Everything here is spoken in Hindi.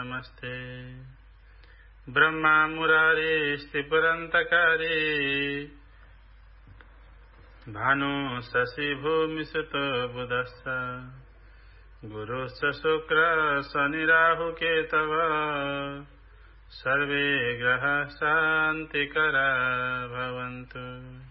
नमस्ते। ब्रह्मा मुरारी स्त्रिपुरन्तकारी भानु शशि भूमि सुत बुधश्च गुरुश्च शुक्र शनि राहु केतव सर्वे ग्रहाः शान्तिकरा भवन्तु।